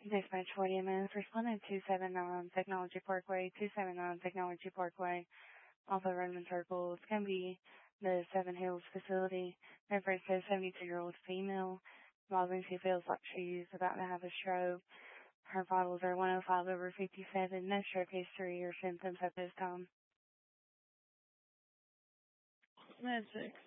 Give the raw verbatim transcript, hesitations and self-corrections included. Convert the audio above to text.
Dispatch forty minutes. Responding two seven nine Technology Parkway, two seven nine Technology Parkway, off of Redmond Circle. It's going to be the Seven Hills facility. Reference says seventy-two-year-old female. Involving she feels like she's about to have a stroke. Her vitals are one oh five over fifty-seven. No stroke history or symptoms at this time. Med six.